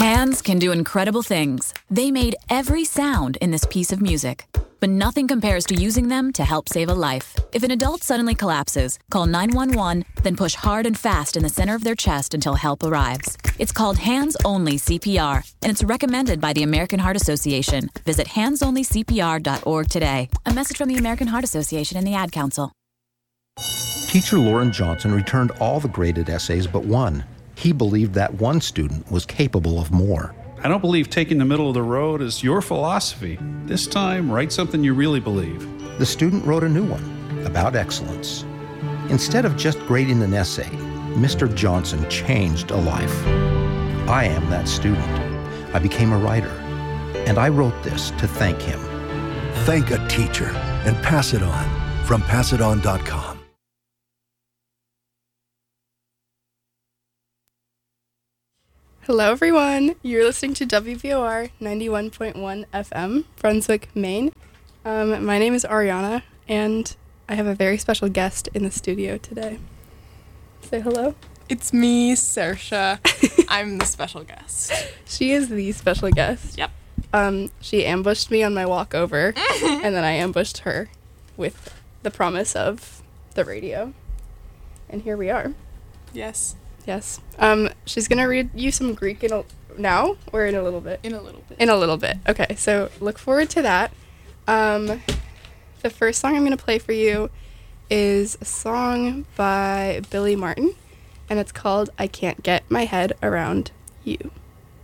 Hands can do incredible things. They made every sound in this piece of music. But nothing compares to using them to help save a life. If an adult suddenly collapses, call 911, then push hard and fast in the center of their chest until help arrives. It's called Hands-Only CPR, and it's recommended by the American Heart Association. Visit handsonlycpr.org today. A message from the American Heart Association and the Ad Council. Teacher Lauren Johnson returned all the graded essays but one. He believed that one student was capable of more. I don't believe taking the middle of the road is your philosophy. This time, write something you really believe. The student wrote a new one about excellence. Instead of just grading an essay, Mr. Johnson changed a life. I am that student. I became a writer, and I wrote this to thank him. Thank a teacher and pass it on from passiton.com. Hello, everyone. You're listening to WVOR 91.1 FM, Brunswick, Maine. My name is Ariana, and I have a very special guest in the studio today. Say hello. It's me, Saoirse. I'm the special guest. She is the special guest. Yep. She ambushed me on my walk over, and then I ambushed her with the promise of the radio. And here we are. Yes. Yes. She's going to read you some Greek now or in a little bit? In a little bit. In a little bit. Okay, so look forward to that. The first song I'm going to play for you is a song by Billy Martin, and it's called I Can't Get My Head Around You.